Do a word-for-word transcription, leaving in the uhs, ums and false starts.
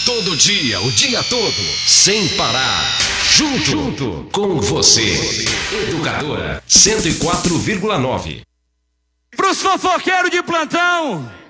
Todo dia, o dia todo, sem parar. Junto, junto com você. Educadora cento e quatro vírgula nove. Pros fofoqueiros de plantão.